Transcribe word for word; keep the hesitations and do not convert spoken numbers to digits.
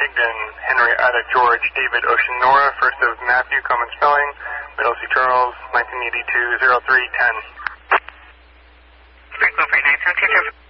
Ogden, Henrietta, George, David, Ocean, Nora, first of Matthew, common spelling, middle C. Charles, nineteen eighty-two, oh three ten. Franklin, nine seven two two.